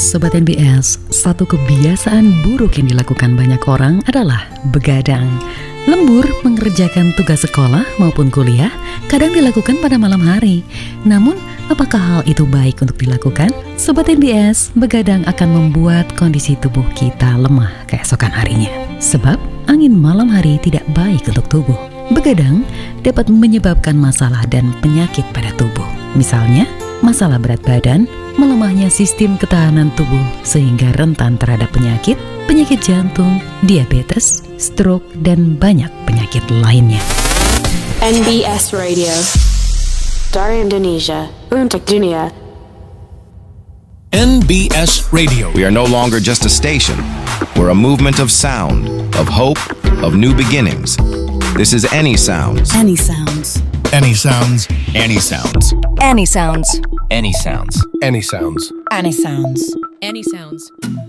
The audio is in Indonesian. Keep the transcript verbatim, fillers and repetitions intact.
Sobat N B S, satu kebiasaan buruk yang dilakukan banyak orang adalah begadang. Lembur mengerjakan tugas sekolah maupun kuliah kadang dilakukan pada malam hari. Namun, apakah hal itu baik untuk dilakukan? Sobat N B S, begadang akan membuat kondisi tubuh kita lemah keesokan harinya. Sebab, angin malam hari tidak baik untuk tubuh. Begadang dapat menyebabkan masalah dan penyakit pada tubuh. Misalnya, masalah berat badan, melemahnya sistem ketahanan tubuh sehingga rentan terhadap penyakit, penyakit jantung, diabetes, stroke, dan banyak penyakit lainnya. N B S Radio, dari Indonesia untuk dunia. N B S Radio. We are no longer just a station. We're a movement of sound, of hope, of new beginnings. This is Any Sounds. Any Sounds. Any sounds. Any sounds. Any Sounds. Any sounds. Any sounds. Any Sounds. Any Sounds.